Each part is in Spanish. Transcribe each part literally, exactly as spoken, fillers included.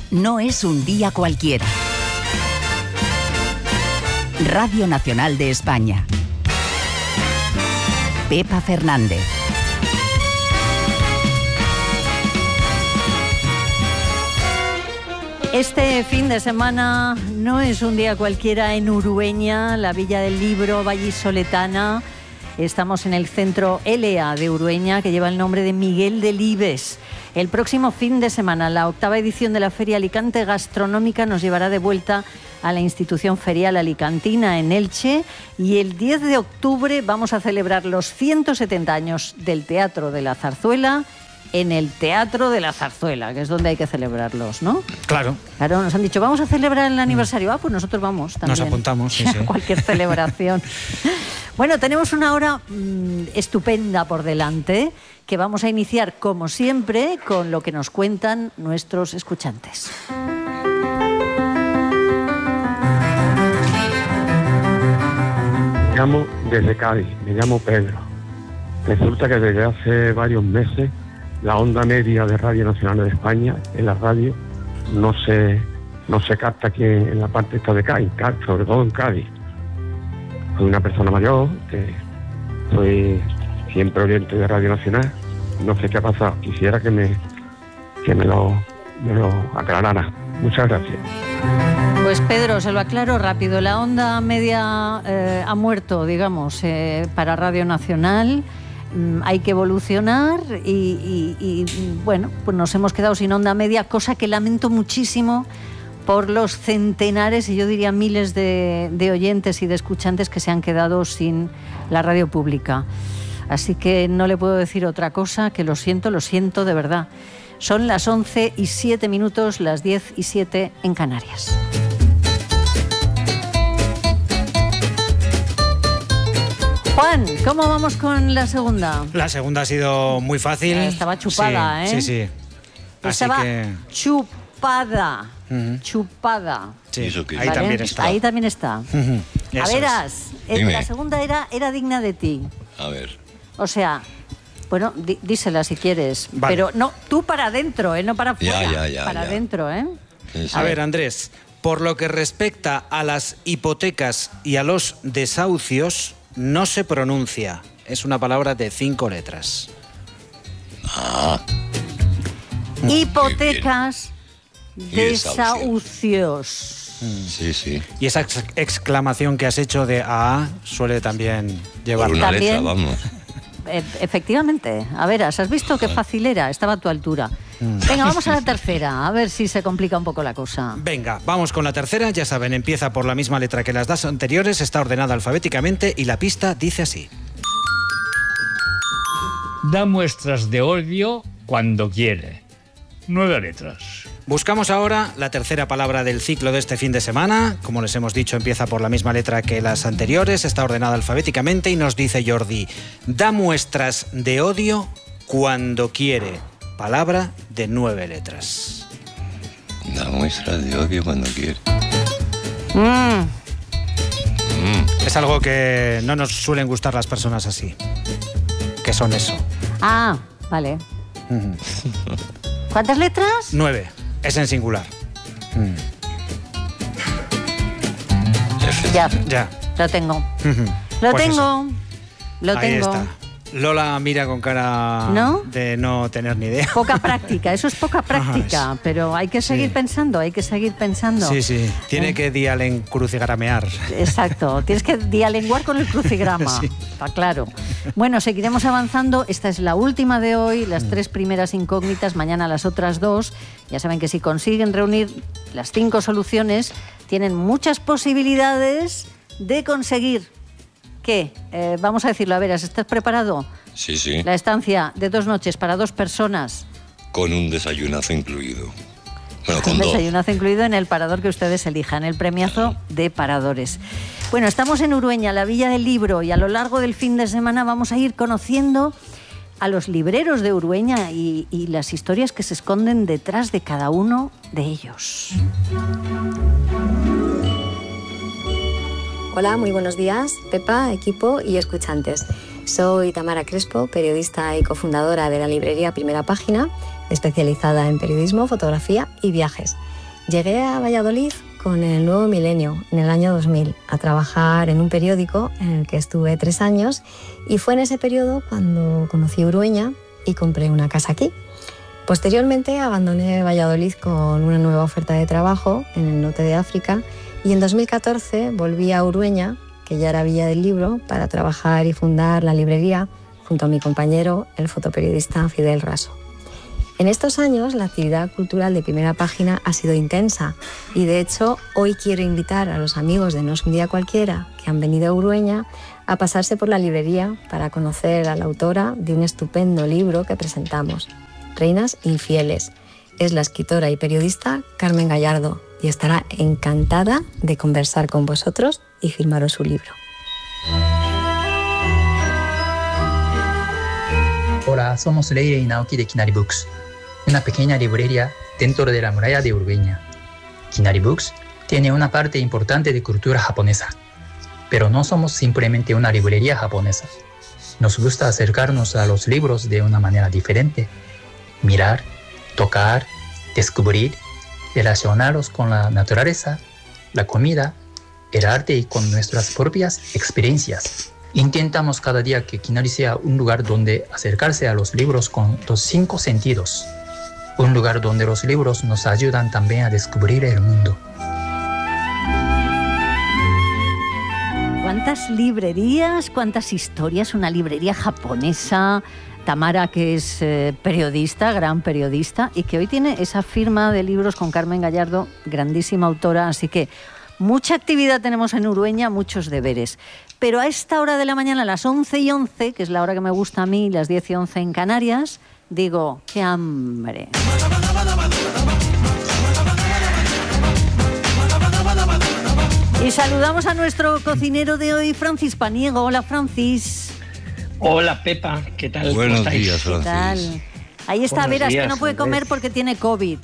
no es un día cualquiera. Radio Nacional de España. Pepa Fernández. Este fin de semana no es un día cualquiera en Urueña, la Villa del Libro vallisoletana. Estamos en el centro L A de Urueña, que lleva el nombre de Miguel Delibes. El próximo fin de semana, la octava edición de la Feria Alicante Gastronómica nos llevará de vuelta a la institución ferial alicantina en Elche, y el diez de octubre vamos a celebrar los ciento setenta años del Teatro de la Zarzuela en el Teatro de la Zarzuela, que es donde hay que celebrarlos, ¿no? Claro. Claro, nos han dicho, vamos a celebrar el aniversario. Ah, pues nosotros vamos también. Nos apuntamos, sí, sí. Cualquier celebración. Bueno, tenemos una hora mmm, estupenda por delante, que vamos a iniciar, como siempre, con lo que nos cuentan nuestros escuchantes. Me llamo desde Cádiz, me llamo Pedro. Resulta que desde hace varios meses la onda media de Radio Nacional de España en la radio no se, no se capta aquí en la parte esta de Cádiz, sobre todo en Cádiz. Soy una persona mayor, que soy siempre oyente de Radio Nacional, no sé qué ha pasado, quisiera que me, que me, lo, me lo aclarara. Muchas gracias. Pues Pedro, se lo aclaro rápido, la onda media eh, ha muerto, digamos, eh, para Radio Nacional. Hay que evolucionar y, y, y bueno, pues nos hemos quedado sin onda media, cosa que lamento muchísimo por los centenares y yo diría miles de, de oyentes y de escuchantes que se han quedado sin la radio pública. Así que no le puedo decir otra cosa, que lo siento, lo siento de verdad. Son las once y siete minutos, las diez y siete en Canarias. Juan, ¿cómo vamos con la segunda? La segunda ha sido muy fácil. Estaba chupada, sí, ¿eh? Sí, sí. Así Estaba que... chupada. Uh-huh. Chupada. Sí, ¿Eso qué? ahí ¿Vale? también está. Ahí también está. Uh-huh. A Eso veras, es. la segunda era, era digna de ti. A ver. O sea, bueno, dí, dísela si quieres. Vale. Pero no, tú para adentro, ¿eh? No para afuera. Ya, ya, ya, para ya. adentro, ¿eh? Sí, sí. A ver, Andrés, por lo que respecta a las hipotecas y a los desahucios, no se pronuncia. Es una palabra de cinco letras. Ah, Hipotecas, Y desahucios. sí, sí. Y esa ex- exclamación que has hecho de A suele también llevar... Por una También. letra, vamos. E- efectivamente. A ver, ¿has visto qué fácil era? Estaba a tu altura. Venga, vamos a la tercera, a ver si se complica un poco la cosa. Venga, vamos con la tercera. Ya saben, empieza por la misma letra que las dos anteriores, está ordenada alfabéticamente y la pista dice así. Da muestras de odio cuando quiere. Nueve letras. Buscamos ahora la tercera palabra del ciclo de este fin de semana. Como les hemos dicho, empieza por la misma letra que las anteriores, está ordenada alfabéticamente y nos dice Jordi: da muestras de odio cuando quiere. Palabra de nueve letras. Da muestras de odio cuando quiere. Mm. Mm. Es algo que no nos suelen gustar las personas así. ¿Qué son eso? Ah, vale. Ujú. ¿Cuántas letras? Nueve. Es en singular. Mm. Ya, Ya. lo tengo. Ujú. Lo Pues tengo. Lo Ahí tengo. está. Lola mira con cara ¿No? de no tener ni idea. Poca práctica, eso es poca práctica, Ajá, pero hay que seguir sí. pensando, hay que seguir pensando. Sí, sí. Tiene Eh. que dialencrucigramear. Exacto, tienes que dialenguar con el crucigrama, Sí. está claro. Bueno, seguiremos avanzando, esta es la última de hoy, las Mm. tres primeras incógnitas, mañana las otras dos. Ya saben que si consiguen reunir las cinco soluciones, tienen muchas posibilidades de conseguir... ¿Qué? Eh, vamos a decirlo, a ver, ¿estás preparado? Sí, sí. La estancia de dos noches para dos personas. Con un desayunazo incluido. Bueno, Con con dos. desayunazo incluido en el parador que ustedes elijan, el premiazo de paradores. Bueno, estamos en Urueña, la Villa del Libro, y a lo largo del fin de semana vamos a ir conociendo a los libreros de Urueña y, y las historias que se esconden detrás de cada uno de ellos. Hola, muy buenos días, Pepa, equipo y escuchantes. Soy Tamara Crespo, periodista y cofundadora de la librería Primera Página, especializada en periodismo, fotografía y viajes. Llegué a Valladolid con el nuevo milenio, en el año dos mil, a trabajar en un periódico en el que estuve tres años y fue en ese periodo cuando conocí Urueña y compré una casa aquí. Posteriormente abandoné Valladolid con una nueva oferta de trabajo en el norte de África y en dos mil catorce volví a Urueña, que ya era Villa del Libro, para trabajar y fundar la librería junto a mi compañero, el fotoperiodista Fidel Raso. En estos años, la actividad cultural de Primera Página ha sido intensa y, de hecho, hoy quiero invitar a los amigos de No es un día cualquiera que han venido a Urueña a pasarse por la librería para conocer a la autora de un estupendo libro que presentamos, Reinas Infieles. Es la escritora y periodista Carmen Gallardo y estará encantada de conversar con vosotros y firmaros su libro. Hola, somos Leire y Naoki de Kinari Books, una pequeña librería dentro de la muralla de Urueña. Kinari Books tiene una parte importante de cultura japonesa, pero no somos simplemente una librería japonesa. Nos gusta acercarnos a los libros de una manera diferente, mirar, tocar, descubrir, relacionarlos con la naturaleza, la comida, el arte y con nuestras propias experiencias. Intentamos cada día que Kinari sea un lugar donde acercarse a los libros con los cinco sentidos. Un lugar donde los libros nos ayudan también a descubrir el mundo. ¿Cuántas librerías, cuántas historias? Una librería japonesa. Tamara, que es eh, periodista, gran periodista, y que hoy tiene esa firma de libros con Carmen Gallardo, grandísima autora, así que mucha actividad tenemos en Urueña, muchos deberes. Pero a esta hora de la mañana, a las once y once, que es la hora que me gusta a mí, las diez y once en Canarias, digo, ¡qué hambre! Y saludamos a nuestro cocinero de hoy, Francis Paniego. Hola, Francis. Hola, Pepa. ¿Qué tal? Buenos ¿Cómo estáis? días, Francis. ¿Qué tal? Ahí está Buenos Veras, días, que no puede comer Andrés. porque tiene COVID.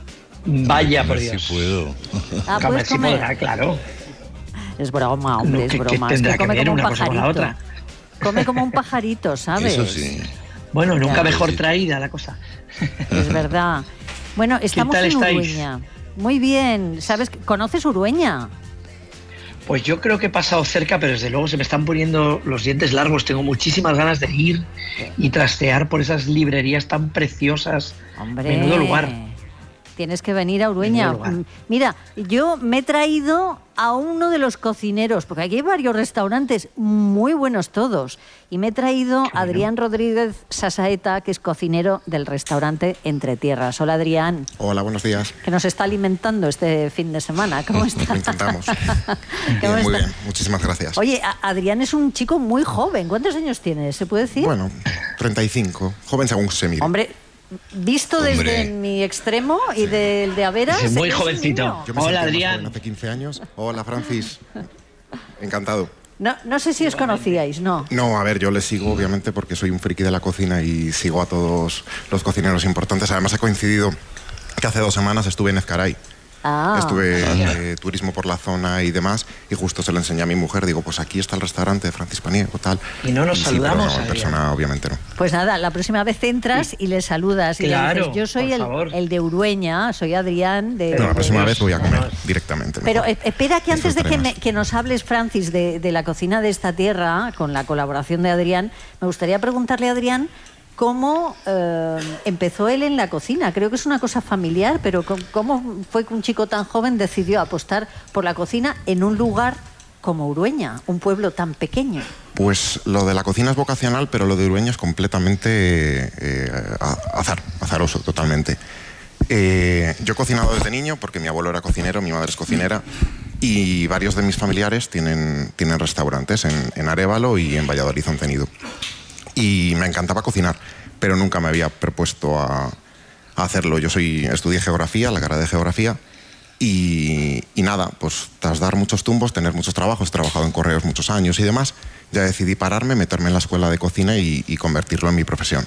Vaya, A por ver Dios. si puedo. Ah, Comer puedes sí comer. podrá, claro. Es broma, hombre, No, es ¿qué- qué broma. Es tendrá que que come ver como un una cosa con la pajarito. otra? Come como un pajarito, ¿sabes? Eso sí. Bueno, nunca Ya. mejor Sí. traída la cosa. Es verdad. Bueno, estamos tal en estáis? Urueña. Muy bien. ¿Sabes? ¿Conoces Urueña? Pues yo creo que he pasado cerca, pero desde luego se me están poniendo los dientes largos. Tengo muchísimas ganas de ir y trastear por esas librerías tan preciosas. Hombre. Menudo lugar. Tienes que venir a Urueña. Menudo lugar. Mm, Mira, yo me he traído a uno de los cocineros, porque aquí hay varios restaurantes muy buenos todos, y me he traído a Adrián Rodríguez Sasaeta, que es cocinero del restaurante Entre Tierras. Hola, Adrián, Hola, buenos días. que nos está alimentando este fin de semana. ¿Cómo estás? Lo intentamos. ¿Cómo Bien, muy estás? bien, muchísimas gracias. Oye, a- Adrián es un chico muy joven. ¿Cuántos años tiene? ¿Se puede decir? Bueno, treinta y cinco, joven según se mire. Hombre, visto Hombre. desde mi extremo y del de Averas... Es muy es un jovencito. niño. Yo me Hola, sentía más Adrián. joven hace quince años. Hola, Francis. Encantado. No, no sé si os conocíais, ¿no? No, a ver, yo le sigo obviamente porque soy un friki de la cocina y sigo a todos los cocineros importantes. Además, he coincidido que hace dos semanas estuve en Ezcaray. Ah, Estuve de turismo por la zona y demás, y justo se lo enseñé a mi mujer. Digo, pues aquí está el restaurante de Francis Paniego, tal. Y no nos sí, saludamos, pero no, en Adrián. persona, obviamente no. pues nada, la próxima vez entras y le saludas y Claro, le dices, yo soy por el, favor. el de Urueña, soy Adrián de... No, la próxima Dios, vez voy a comer no. directamente. Pero mejor. eh, espera que antes de que, Disfrutaré me- que nos hables, Francis, de, de la cocina de esta tierra, con la colaboración de Adrián, me gustaría preguntarle a Adrián cómo eh, empezó él en la cocina. Creo que es una cosa familiar, pero co- ¿cómo fue que un chico tan joven decidió apostar por la cocina en un lugar como Urueña, un pueblo tan pequeño? Pues lo de la cocina es vocacional, pero lo de Urueña es completamente eh, a- azar, azaroso, totalmente. Eh, yo he cocinado desde niño porque mi abuelo era cocinero, mi madre es cocinera, y varios de mis familiares tienen, tienen restaurantes en, en Arévalo y en Valladolid han tenido. Y me encantaba cocinar, pero nunca me había propuesto a, a hacerlo. Yo soy, estudié geografía, la carrera de geografía, y, y nada, pues tras dar muchos tumbos, tener muchos trabajos, he trabajado en correos muchos años y demás, ya decidí pararme, meterme en la escuela de cocina y, y convertirlo en mi profesión.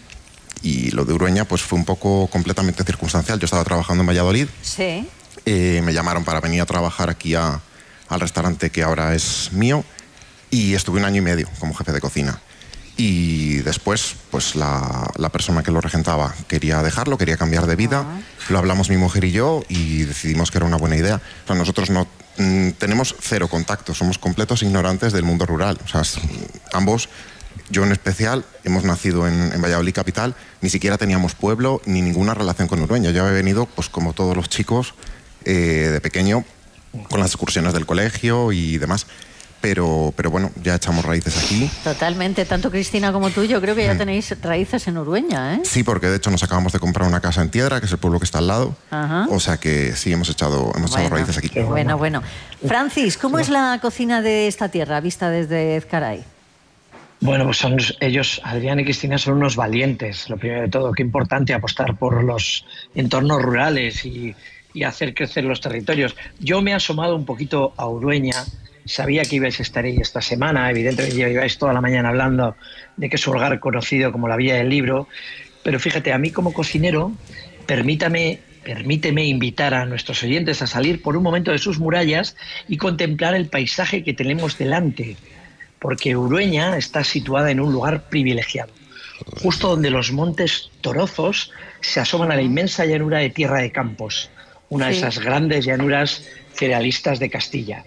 Y lo de Urueña pues fue un poco completamente circunstancial. Yo estaba trabajando en Valladolid, Sí. eh, me llamaron para venir a trabajar aquí a, al restaurante que ahora es mío, y estuve un año y medio como jefe de cocina. Y después, pues la, la persona que lo regentaba quería dejarlo, quería cambiar de vida. Lo hablamos mi mujer y yo y decidimos que era una buena idea. O sea, nosotros no mm, tenemos cero contacto, somos completos ignorantes del mundo rural. O sea, ambos, yo en especial, hemos nacido en, en Valladolid capital, ni siquiera teníamos pueblo ni ninguna relación con Urueña. Yo he venido, pues como todos los chicos, eh, de pequeño, con las excursiones del colegio y demás. Pero, pero bueno, ya echamos raíces aquí. Totalmente, tanto Cristina como tú, yo creo que ya tenéis raíces en Urueña, ¿eh? Sí, porque de hecho nos acabamos de comprar una casa en Tiedra, que es el pueblo que está al lado. Ajá. O sea que sí, hemos echado, hemos echado bueno, raíces aquí. Bueno, bueno. Francis, ¿cómo es la cocina de esta tierra, vista desde Ezcaray? Bueno, pues son ellos, Adrián y Cristina, son unos valientes. Lo primero de todo, qué importante apostar por los entornos rurales y, y hacer crecer los territorios. Yo me he asomado un poquito a Urueña. Sabía que ibais a estar ahí esta semana, evidentemente lleváis toda la mañana hablando de que es un lugar conocido como la Villa del Libro, pero fíjate, a mí como cocinero, permítame, permíteme invitar a nuestros oyentes a salir por un momento de sus murallas y contemplar el paisaje que tenemos delante, porque Urueña está situada en un lugar privilegiado, justo donde los montes Torozos se asoman a la inmensa llanura de Tierra de Campos, una sí. de esas grandes llanuras cerealistas de Castilla.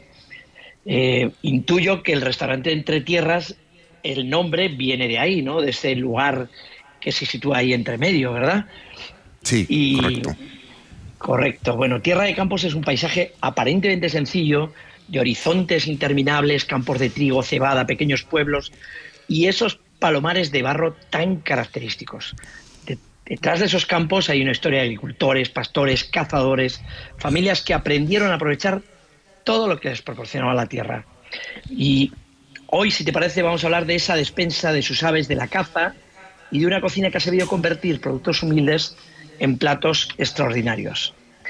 Eh, intuyo que el restaurante Entre Tierras, el nombre viene de ahí, ¿no? De ese lugar que se sitúa ahí entre medio, ¿verdad? Sí, y, correcto. Correcto. Bueno, Tierra de Campos es un paisaje aparentemente sencillo, de horizontes interminables, campos de trigo, cebada, pequeños pueblos y esos palomares de barro tan característicos. De, detrás de esos campos hay una historia de agricultores, pastores, cazadores, familias que aprendieron a aprovechar todo lo que les proporcionaba la tierra. Y hoy, si te parece, vamos a hablar de esa despensa de sus aves de la caza y de una cocina que ha sabido convertir productos humildes en platos extraordinarios.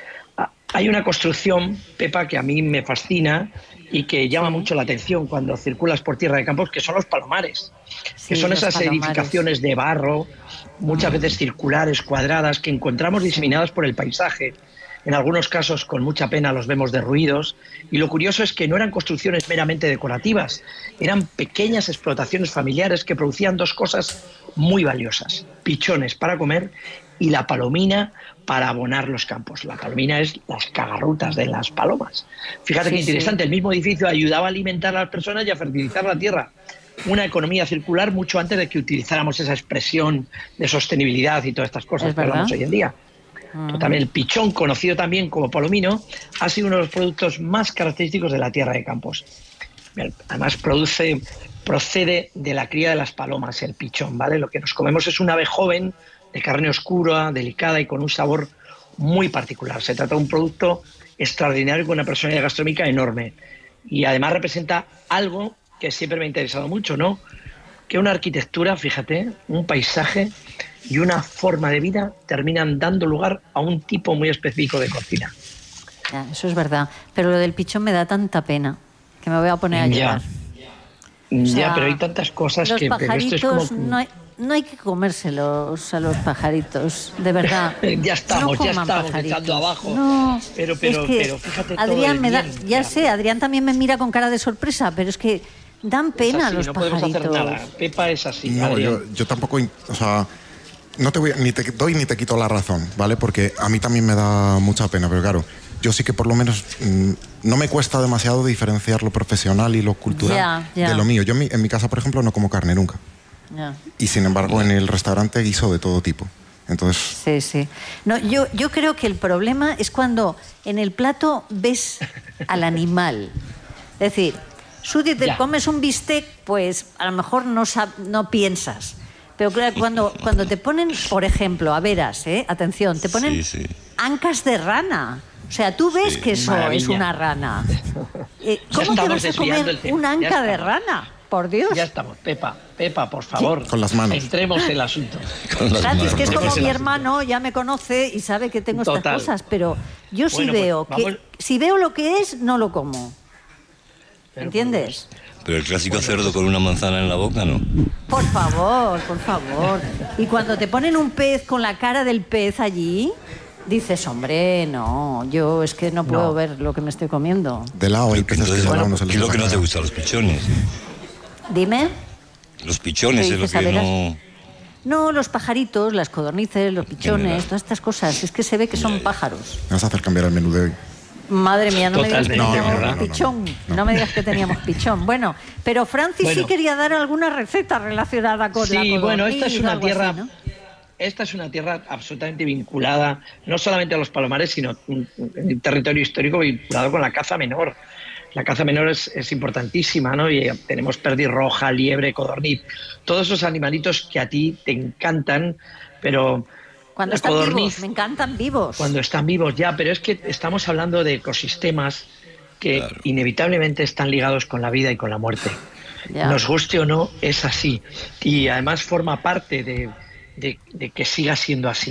Hay una construcción, Pepa, que a mí me fascina y que llama mucho la atención cuando circulas por Tierra de Campos, que son los palomares, sí, que son esas palomares. Edificaciones de barro, muchas veces circulares, cuadradas, que encontramos diseminadas por el paisaje. En algunos casos, con mucha pena, los vemos derruidos. Y lo curioso es que no eran construcciones meramente decorativas, eran pequeñas explotaciones familiares que producían dos cosas muy valiosas: pichones para comer y la palomina para abonar los campos. La palomina es las cagarrutas de las palomas. Fíjate sí, qué interesante, sí. El mismo edificio ayudaba a alimentar a las personas y a fertilizar la tierra. Una economía circular mucho antes de que utilizáramos esa expresión de sostenibilidad y todas estas cosas que hablamos hoy en día. También el pichón, conocido también como palomino, ha sido uno de los productos más característicos de la Tierra de Campos. Además produce, procede de la cría de las palomas, el pichón, ¿vale? Lo que nos comemos es una ave joven, de carne oscura, delicada y con un sabor muy particular. Se trata de un producto extraordinario con una personalidad gastronómica enorme. Y además representa algo que siempre me ha interesado mucho, ¿no? Que una arquitectura, fíjate, un paisaje y una forma de vida terminan dando lugar a un tipo muy específico de cocina. Ya, eso es verdad, pero lo del pichón me da tanta pena que me voy a poner a llorar. Ya, o sea, ya pero hay tantas cosas los que... Los pajaritos, esto es como... no, hay, no hay que comérselos a los pajaritos, de verdad. ya estamos, no ya estamos pajaritos. echando abajo. No, pero, pero, es que pero fíjate Adrián todo me da, bien, ya, ya sé, Adrián también me mira con cara de sorpresa, pero es que dan pena así, los no pajaritos. No podemos hacer nada, Pepa es así. No, yo, yo tampoco, o sea... No te voy a, ni te doy ni te quito la razón, ¿vale? Porque a mí también me da mucha pena, pero claro, yo sí que por lo menos mmm, no me cuesta demasiado diferenciar lo profesional y lo cultural ya, ya. de lo mío. Yo en mi, en mi casa, por ejemplo, no como carne nunca. Ya. Y sin embargo, en el restaurante guiso de todo tipo. Entonces... Sí, sí. No, yo, yo creo que el problema es cuando en el plato ves al animal. Es decir, tú te ya. comes un bistec, pues a lo mejor no, sab, no piensas. Pero claro, cuando, cuando te ponen, por ejemplo, a veras, ¿eh? Atención, te ponen sí, sí. ancas de rana. O sea, tú ves sí, que eso maravilla. Es una rana. Eh, ¿Cómo te vas a comer un anca de rana? Por Dios. Ya estamos. Pepa, Pepa, por favor. Sí. Con las manos. Entremos en el asunto. Gracias, que es como mi hermano, ya me conoce y sabe que tengo Total. Estas cosas, pero yo sí bueno, veo pues, que... Si veo lo que es, no lo como. Pero ¿entiendes? Pues, Pero el clásico bueno, cerdo con una manzana en la boca, ¿no? Por favor, por favor. Y cuando te ponen un pez con la cara del pez allí, dices, hombre, no, yo es que no puedo no. ver lo que me estoy comiendo. De lado, hay peces que bueno, no se les ¿qué es lo que no te gusta, los pichones? Dime. Los pichones es lo que no... No, los pajaritos, las codornices, los pichones, todas estas cosas. Es que se ve que son pájaros. Me vas a hacer cambiar el menú de hoy. Madre mía, no Totalmente. me digas que teníamos No, no, no, pichón. no, No, no, no. me digas que teníamos pichón. Bueno, pero Francis Bueno. sí quería dar alguna receta relacionada con la Sí, codorniz. bueno, esta es una algo tierra... así, ¿no? Esta es una tierra absolutamente vinculada, no solamente a los palomares, sino un, un territorio histórico vinculado con la caza menor. La caza menor es, es importantísima, ¿no? Y tenemos perdiz roja, liebre, codorniz, todos esos animalitos que a ti te encantan, pero Cuando la están codorniz, vivos, me encantan vivos. cuando están vivos ya, pero es que estamos hablando de ecosistemas que Claro. inevitablemente están ligados con la vida y con la muerte. Ya. Nos guste o no, es así. Y además forma parte de, de, de que siga siendo así.